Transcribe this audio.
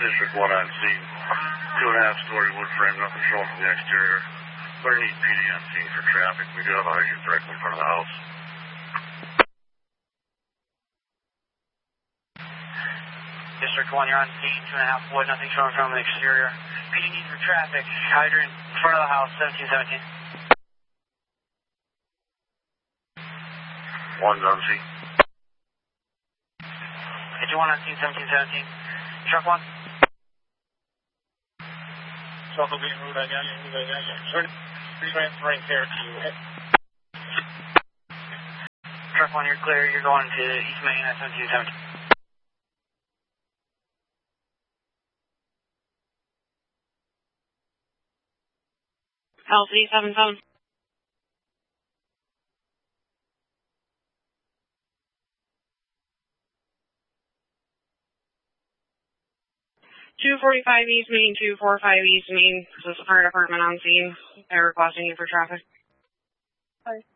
District 1 on scene. 2.5-story wood frame, nothing shown from the exterior. 38 PD on scene for traffic. We do have a hydrant directly in front of the house. District 1, you're on scene, 2.5 wood, nothing shown from the exterior. PD needs for traffic, hydrant in front of the house, 1717. 1's on scene. Hit you 1 on scene, 1717. Truck 1. Truck will be en route again. Right there to you. Truck 1, you're clear. You're going to East Main at 1717. LC 77. 245 East Main, 245 East Main. This is the fire department on scene. They're requesting you for traffic. Hi.